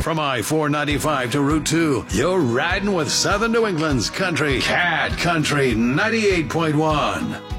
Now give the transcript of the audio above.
from I-495 to Route 2. You're riding with Southern New England's country, Cat Country 98.1.